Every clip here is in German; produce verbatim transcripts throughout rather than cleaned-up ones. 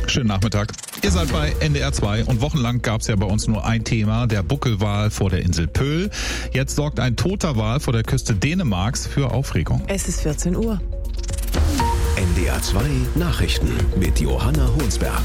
Schönen Nachmittag. Ihr seid bei N D R zwei und wochenlang gab es ja bei uns nur ein Thema, der Buckelwal vor der Insel Pöhl. Jetzt sorgt ein toter Wal vor der Küste Dänemarks für Aufregung. Es ist vierzehn Uhr. N D R zwei Nachrichten mit Johanna Honsberg.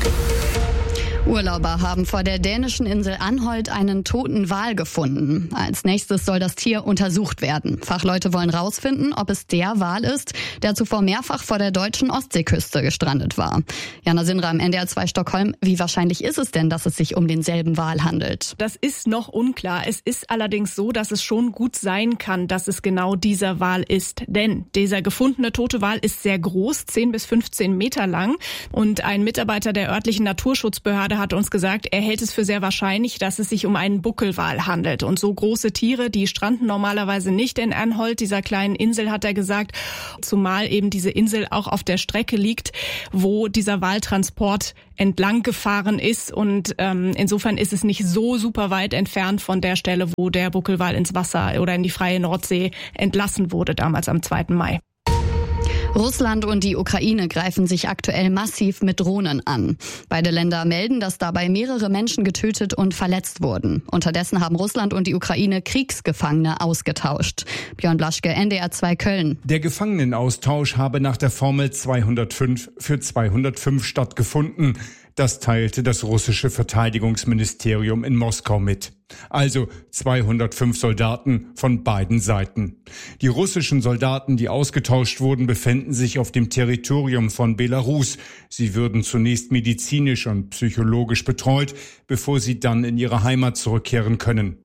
Urlauber haben vor der dänischen Insel Anholt einen toten Wal gefunden. Als nächstes soll das Tier untersucht werden. Fachleute wollen rausfinden, ob es der Wal ist, der zuvor mehrfach vor der deutschen Ostseeküste gestrandet war. Jana Sinram, N D R zwei Stockholm. Wie wahrscheinlich ist es denn, dass es sich um denselben Wal handelt? Das ist noch unklar. Es ist allerdings so, dass es schon gut sein kann, dass es genau dieser Wal ist. Denn dieser gefundene tote Wal ist sehr groß, zehn bis fünfzehn Meter lang. Und ein Mitarbeiter der örtlichen Naturschutzbehörde hat uns gesagt, er hält es für sehr wahrscheinlich, dass es sich um einen Buckelwal handelt. Und so große Tiere, die stranden normalerweise nicht in Anholt, dieser kleinen Insel, hat er gesagt, zumal eben diese Insel auch auf der Strecke liegt, wo dieser Waltransport entlang gefahren ist. Und ähm, insofern ist es nicht so super weit entfernt von der Stelle, wo der Buckelwal ins Wasser oder in die freie Nordsee entlassen wurde, damals am zweiten Mai. Russland und die Ukraine greifen sich aktuell massiv mit Drohnen an. Beide Länder melden, dass dabei mehrere Menschen getötet und verletzt wurden. Unterdessen haben Russland und die Ukraine Kriegsgefangene ausgetauscht. Björn Blaschke, N D R zwei Köln. Der Gefangenenaustausch habe nach der Formel zweihundertfünf für zweihundertfünf stattgefunden. Das teilte das russische Verteidigungsministerium in Moskau mit. Also zweihundertfünf Soldaten von beiden Seiten. Die russischen Soldaten, die ausgetauscht wurden, befänden sich auf dem Territorium von Belarus. Sie würden zunächst medizinisch und psychologisch betreut, bevor sie dann in ihre Heimat zurückkehren können.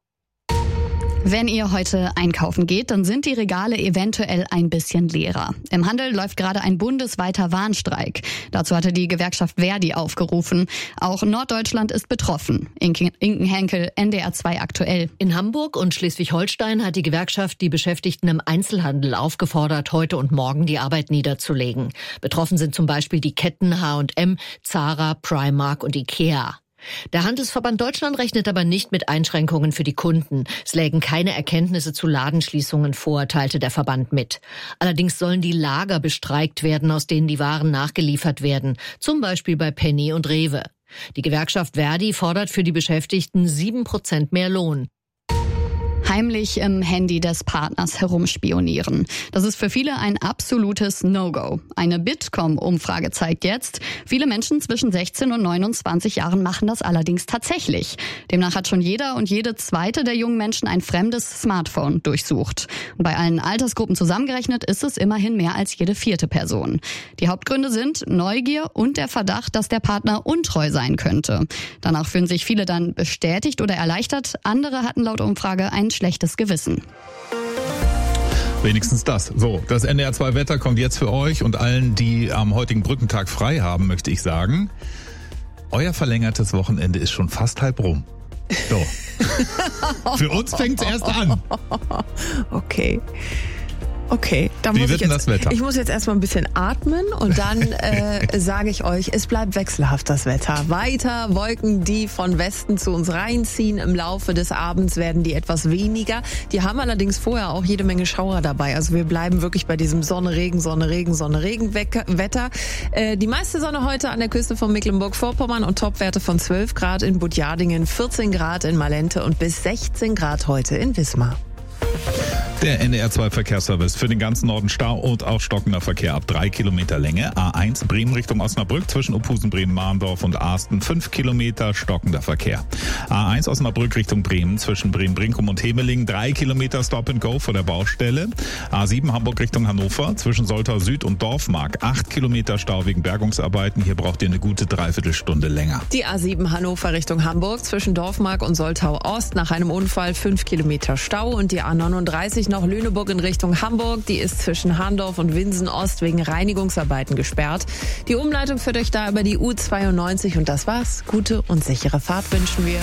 Wenn ihr heute einkaufen geht, dann sind die Regale eventuell ein bisschen leerer. Im Handel läuft gerade ein bundesweiter Warnstreik. Dazu hatte die Gewerkschaft Verdi aufgerufen. Auch Norddeutschland ist betroffen. Inken Henkel, N D R zwei aktuell. In Hamburg und Schleswig-Holstein hat die Gewerkschaft die Beschäftigten im Einzelhandel aufgefordert, heute und morgen die Arbeit niederzulegen. Betroffen sind zum Beispiel die Ketten H und M, Zara, Primark und Ikea. Der Handelsverband Deutschland rechnet aber nicht mit Einschränkungen für die Kunden. Es lägen keine Erkenntnisse zu Ladenschließungen vor, teilte der Verband mit. Allerdings sollen die Lager bestreikt werden, aus denen die Waren nachgeliefert werden, zum Beispiel bei Penny und Rewe. Die Gewerkschaft Verdi fordert für die Beschäftigten sieben Prozent mehr Lohn. Heimlich im Handy des Partners herumspionieren. Das ist für viele ein absolutes No-Go. Eine Bitkom-Umfrage zeigt jetzt, viele Menschen zwischen sechzehn und neunundzwanzig Jahren machen das allerdings tatsächlich. Demnach hat schon jeder und jede zweite der jungen Menschen ein fremdes Smartphone durchsucht. Und bei allen Altersgruppen zusammengerechnet ist es immerhin mehr als jede vierte Person. Die Hauptgründe sind Neugier und der Verdacht, dass der Partner untreu sein könnte. Danach fühlen sich viele dann bestätigt oder erleichtert. Andere hatten laut Umfrage ein schlechtes Gewissen. Wenigstens das. So, das N D R zwei Wetter kommt jetzt für euch und allen, die am heutigen Brückentag frei haben, möchte ich sagen, euer verlängertes Wochenende ist schon fast halb rum. So. Für uns fängt's erst an. Okay. Okay, dann Wie muss wird ich denn jetzt, das Wetter? ich muss jetzt erstmal ein bisschen atmen und dann äh, sage ich euch, es bleibt wechselhaft das Wetter. Weiter Wolken, die von Westen zu uns reinziehen. Im Laufe des Abends werden die etwas weniger. Die haben allerdings vorher auch jede Menge Schauer dabei. Also wir bleiben wirklich bei diesem Sonne, Regen, Sonne, Regen, Sonne, Regen Wetter. Äh, die meiste Sonne heute an der Küste von Mecklenburg-Vorpommern und Topwerte von zwölf Grad in Budjadingen, vierzehn Grad in Malente und bis sechzehn Grad heute in Wismar. Der N D R zwei Verkehrsservice für den ganzen Norden Stau und auch stockender Verkehr ab drei Kilometer Länge. A eins Bremen Richtung Osnabrück zwischen Opusen, Bremen, Mahndorf und Asten fünf Kilometer stockender Verkehr. A eins Osnabrück Richtung Bremen zwischen Bremen-Brinkum und Hemeling drei Kilometer Stop and Go vor der Baustelle. A sieben Hamburg Richtung Hannover zwischen Soltau Süd und Dorfmark acht Kilometer Stau wegen Bergungsarbeiten. Hier braucht ihr eine gute Dreiviertelstunde länger. Die A sieben Hannover Richtung Hamburg zwischen Dorfmark und Soltau Ost nach einem Unfall fünf Kilometer Stau und die A neununddreißig noch Lüneburg in Richtung Hamburg. Die ist zwischen Hahndorf und Winsen Ost wegen Reinigungsarbeiten gesperrt. Die Umleitung führt euch da über die U zweiundneunzig und das war's. Gute und sichere Fahrt wünschen wir.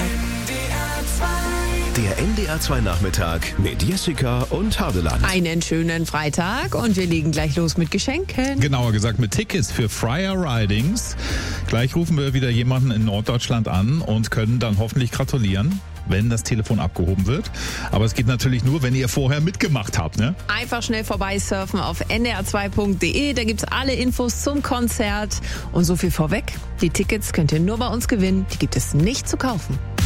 Der N D R zwei Nachmittag mit Jessica und Hadeland. Einen schönen Freitag und wir legen gleich los mit Geschenken. Genauer gesagt mit Tickets für Fryer Ridings. Gleich rufen wir wieder jemanden in Norddeutschland an und können dann hoffentlich gratulieren. wenn das Telefon abgehoben wird. Aber es geht natürlich nur, wenn ihr vorher mitgemacht habt, ne? Einfach schnell vorbeisurfen auf n d r zwei punkt d e. Da gibt's alle Infos zum Konzert. Und so viel vorweg. Die Tickets könnt ihr nur bei uns gewinnen. Die gibt es nicht zu kaufen.